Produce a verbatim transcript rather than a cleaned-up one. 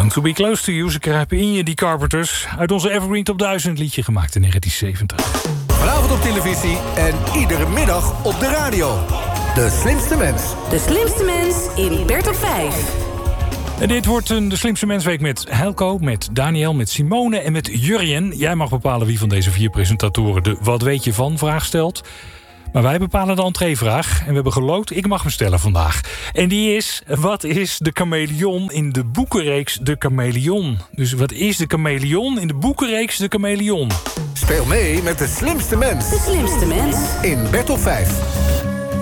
Long to be close to you, ze kruipen in je, die Carpenters. Uit onze Evergreen Top duizend, liedje gemaakt in negentien zeventig. Vanavond op televisie en iedere middag op de radio. De Slimste Mens. De Slimste Mens in Bert op vijf. En dit wordt een De Slimste Mensweek met Helco, met Daniel, met Simone en met Jurjen. Jij mag bepalen wie van deze vier presentatoren de Wat weet je van vraag stelt. Maar wij bepalen de entreevraag en we hebben geloot. Ik mag hem stellen vandaag. En die is, wat is de chameleon in de boekenreeks De Chameleon? Dus wat is de chameleon in de boekenreeks De Chameleon? Speel mee met De Slimste Mens. De Slimste Mens In Bert op vijf.